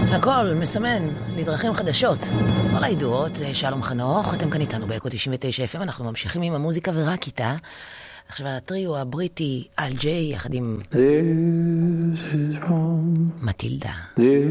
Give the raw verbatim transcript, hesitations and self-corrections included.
הכל מסמן לדרכים חדשות. כל הידועות, זה שלום חנוך, אתם כאן איתנו באקו תשעים ותשע אף אם, אנחנו ממשיכים עם המוזיקה ורק איתה. עכשיו הטריו הבריטי אל ג'יי יחד עם מטילדה.